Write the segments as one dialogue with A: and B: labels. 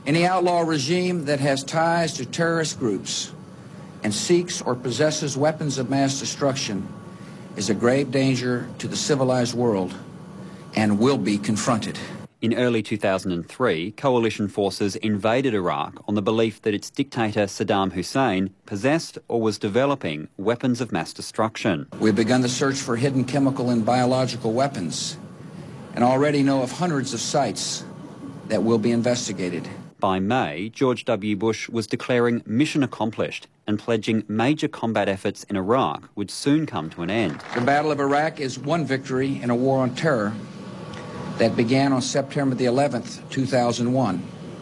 A: Any outlaw regime that has ties to terrorist groups and seeks or possesses weapons of mass destruction is a grave danger to the civilized world and will be confronted.
B: In early 2003, coalition forces invaded Iraq on the belief that its dictator Saddam Hussein possessed or was developing weapons of mass destruction.
A: We've begun the search for hidden chemical and biological weapons and already know of hundreds of sites that will be investigated.
B: By May, George W. Bush was declaring mission accomplished and pledging major combat efforts in Iraq would soon come to an end.
A: The Battle of Iraq is one victory in a war on terror that began on September the 11th, 2001,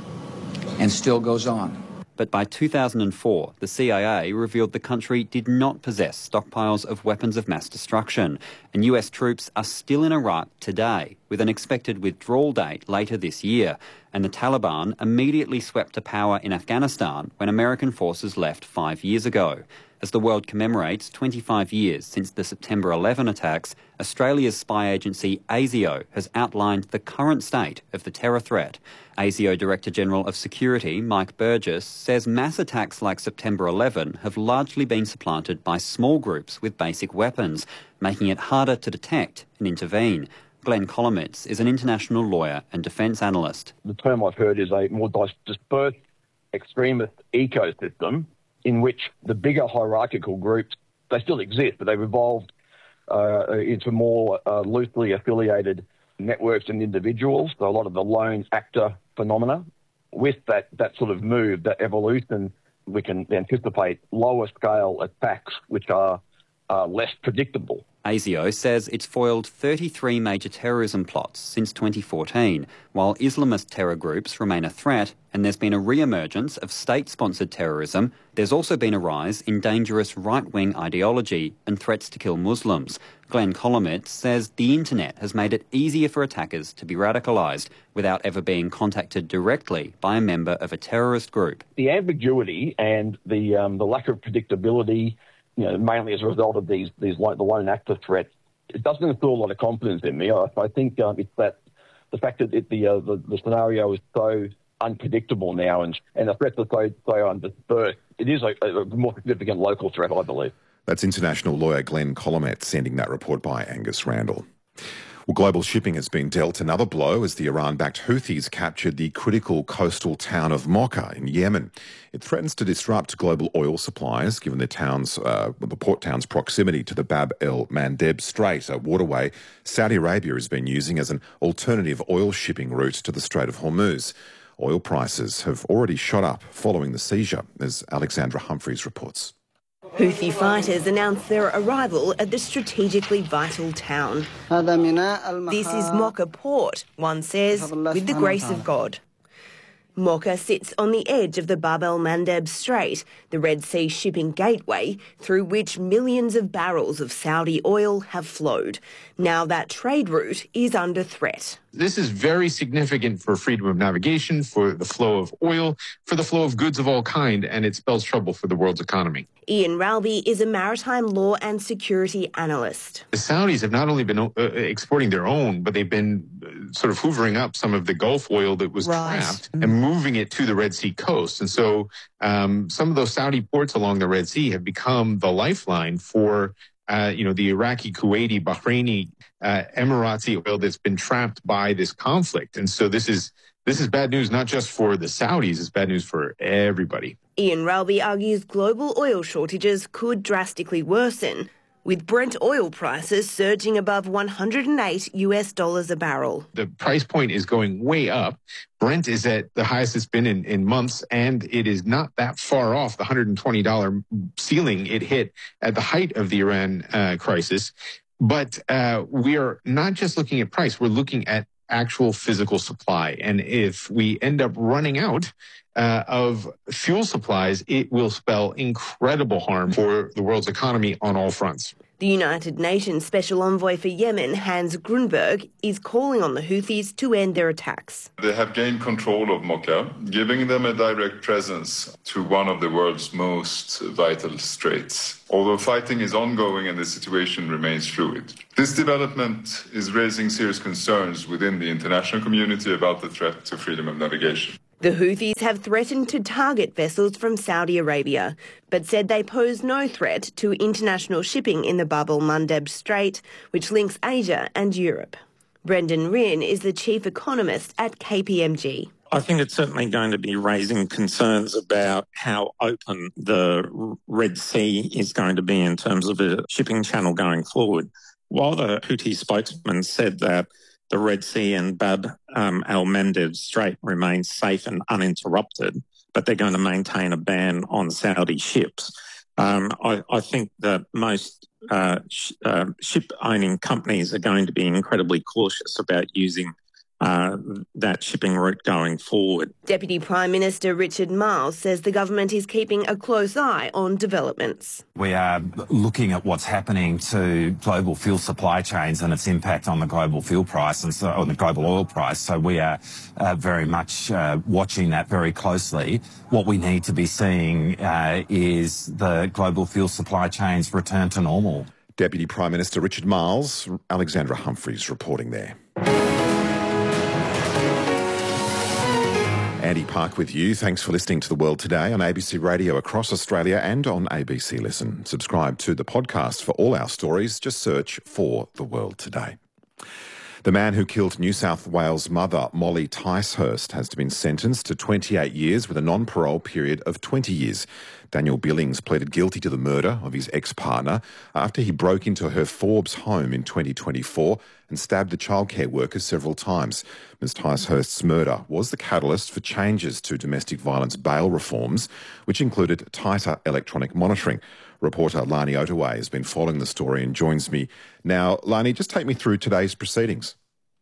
A: and still goes on.
B: But by 2004, the CIA revealed the country did not possess stockpiles of weapons of mass destruction, and US troops are still in Iraq today, with an expected withdrawal date later this year. And the Taliban immediately swept to power in Afghanistan when American forces left 5 years ago. As the world commemorates 25 years since the September 11 attacks, Australia's spy agency ASIO has outlined the current state of the terror threat. ASIO Director General of Security, Mike Burgess, says mass attacks like September 11 have largely been supplanted by small groups with basic weapons, making it harder to detect and intervene. Glenn Kolomitz is an international lawyer and defence analyst.
C: The term I've heard is a more dispersed extremist ecosystem in which the bigger hierarchical groups, they still exist, but they've evolved into more loosely affiliated networks and individuals. So a lot of the lone actor phenomena. With that sort of move, that evolution, we can anticipate lower scale attacks which are less predictable.
B: ASIO says it's foiled 33 major terrorism plots since 2014, while Islamist terror groups remain a threat and there's been a re-emergence of state-sponsored terrorism. There's also been a rise in dangerous right-wing ideology and threats to kill Muslims. Glenn Kolomitz says the internet has made it easier for attackers to be radicalised without ever being contacted directly by a member of a terrorist group.
C: The ambiguity and the lack of predictability, mainly as a result of these like the lone actor threats, it doesn't instill a lot of confidence in me. I think it's that the fact that the scenario is so unpredictable now and the threats are so dispersed. It is a more significant local threat, I believe.
D: That's international lawyer Glenn Kolomitz sending that report by Angus Randall. Well, global shipping has been dealt another blow as the Iran-backed Houthis captured the critical coastal town of Mocha in Yemen. It threatens to disrupt global oil supplies, given the port town's proximity to the Bab el-Mandeb Strait, a waterway Saudi Arabia has been using as an alternative oil shipping route to the Strait of Hormuz. Oil prices have already shot up following the seizure, as Alexandra Humphreys reports.
E: Houthi fighters announced their arrival at the strategically vital town. This is Mocha Port, one says, with the grace of God. Mocha sits on the edge of the Bab el-Mandeb Strait, the Red Sea shipping gateway through which millions of barrels of Saudi oil have flowed. Now that trade route is under threat.
F: This is very significant for freedom of navigation, for the flow of oil, for the flow of goods of all kind, and it spells trouble for the world's economy.
E: Ian Ralby is a maritime law and security analyst.
F: The Saudis have not only been exporting their own, but they've been sort of hoovering up some of the Gulf oil that was trapped and moving it to the Red Sea coast. And so some of those Saudi ports along the Red Sea have become the lifeline for the Iraqi, Kuwaiti, Bahraini, Emirati oil that's been trapped by this conflict. And so this is bad news, not just for the Saudis, it's bad news for everybody.
E: Ian Ralby argues global oil shortages could drastically worsen, with Brent oil prices surging above $108 a barrel.
F: The price point is going way up. Brent is at the highest it's been in months, and it is not that far off the $120 ceiling it hit at the height of the Iran crisis. But we are not just looking at price, we're looking at actual physical supply. And if we end up running out of fuel supplies, it will spell incredible harm for the world's economy on all fronts.
E: The United Nations Special Envoy for Yemen, Hans Grunberg, is calling on the Houthis to end their attacks.
G: They have gained control of Mocha, giving them a direct presence to one of the world's most vital straits. Although fighting is ongoing and the situation remains fluid. This development is raising serious concerns within the international community about the threat to freedom of navigation.
E: The Houthis have threatened to target vessels from Saudi Arabia, but said they pose no threat to international shipping in the Bab el-Mandeb Strait, which links Asia and Europe. Brendan Rinn is the chief economist at KPMG.
H: I think it's certainly going to be raising concerns about how open the Red Sea is going to be in terms of a shipping channel going forward. While the Houthi spokesman said that the Red Sea and Bab el-Mandeb Strait remains safe and uninterrupted, but they're going to maintain a ban on Saudi ships. I think that most ship-owning companies are going to be incredibly cautious about using that shipping route going forward.
E: Deputy Prime Minister Richard Marles says the government is keeping a close eye on developments.
I: We are looking at what's happening to global fuel supply chains and its impact on the global fuel price and so on the global oil price. So we are very much watching that very closely. What we need to be seeing is the global fuel supply chains return to normal.
D: Deputy Prime Minister Richard Marles, Alexandra Humphreys reporting there. Andy Park with you. Thanks for listening to The World Today on ABC Radio across Australia and on ABC Listen. Subscribe to the podcast for all our stories. Just search for The World Today. The man who killed New South Wales mother Molly Ticehurst has been sentenced to 28 years with a non-parole period of 20 years. Daniel Billings pleaded guilty to the murder of his ex-partner after he broke into her Forbes home in 2024 and stabbed the childcare worker several times. Ms Ticehurst's murder was the catalyst for changes to domestic violence bail reforms, which included tighter electronic monitoring. Reporter Lani Otaway has been following the story and joins me now. Lani, just take me through today's proceedings.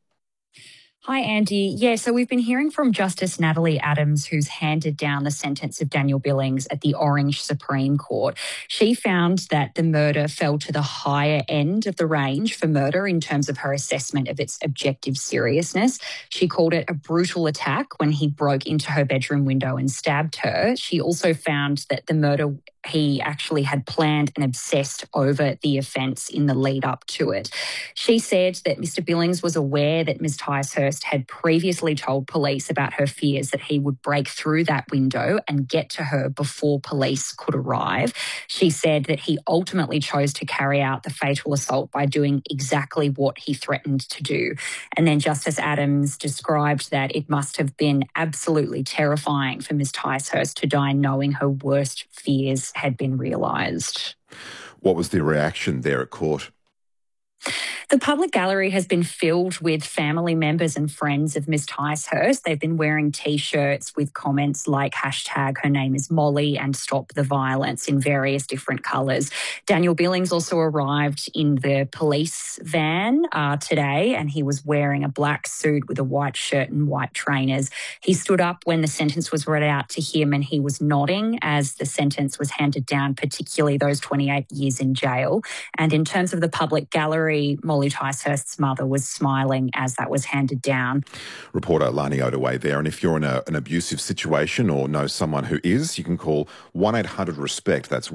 J: Hi, Andy. Yeah, so we've been hearing from Justice Natalie Adams, who's handed down the sentence of Daniel Billings at the Orange Supreme Court. She found that the murder fell to the higher end of the range for murder in terms of her assessment of its objective seriousness. She called it a brutal attack when he broke into her bedroom window and stabbed her. She also found that the murder he actually had planned and obsessed over the offence in the lead up to it. She said that Mr Billings was aware that Ms Ticehurst had previously told police about her fears that he would break through that window and get to her before police could arrive. She said that he ultimately chose to carry out the fatal assault by doing exactly what he threatened to do. And then Justice Adams described that it must have been absolutely terrifying for Ms Ticehurst to die knowing her worst fears had been realised.
D: What was the reaction there at court?
J: The public gallery has been filled with family members and friends of Ms Ticehurst. They've been wearing T-shirts with comments like hashtag her name is Molly and stop the violence in various different colours. Daniel Billings also arrived in the police van today, and he was wearing a black suit with a white shirt and white trainers. He stood up when the sentence was read out to him and he was nodding as the sentence was handed down, particularly those 28 years in jail. And in terms of the public gallery, Molly Ticehurst's mother was smiling as that was handed down.
D: Reporter Lani Otaway there. And if you're in an abusive situation or know someone who is, you can call 1-800-RESPECT. That's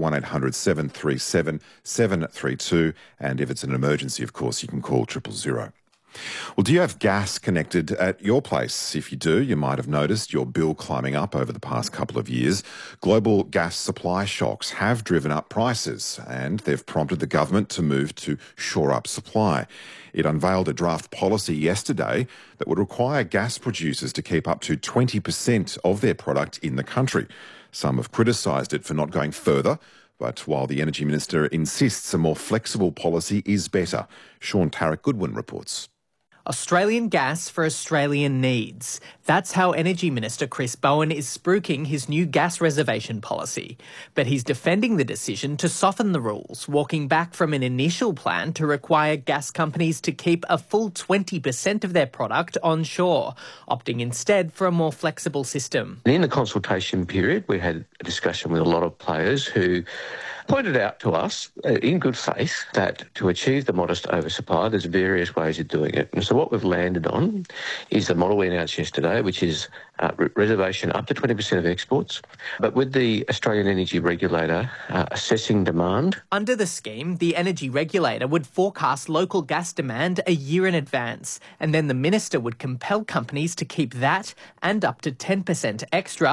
D: 1-800-737-732. And if it's an emergency, of course, you can call 000. Well, do you have gas connected at your place? If you do, you might have noticed your bill climbing up over the past couple of years. Global gas supply shocks have driven up prices and they've prompted the government to move to shore up supply. It unveiled a draft policy yesterday that would require gas producers to keep up to 20% of their product in the country. Some have criticised it for not going further, but while the Energy Minister insists a more flexible policy is better. Sean Tarrant-Goodwin reports.
K: Australian gas for Australian needs. That's how Energy Minister Chris Bowen is spruiking his new gas reservation policy. But he's defending the decision to soften the rules, walking back from an initial plan to require gas companies to keep a full 20% of their product onshore, opting instead for a more flexible system.
L: In the consultation period, we had a discussion with a lot of players who pointed out to us, in good faith, that to achieve the modest oversupply, there's various ways of doing it. And so what we've landed on is the model we announced yesterday, which is reservation up to 20% of exports, but with the Australian Energy Regulator assessing demand.
K: Under the scheme, the Energy Regulator would forecast local gas demand a year in advance, and then the minister would compel companies to keep that and up to 10% extra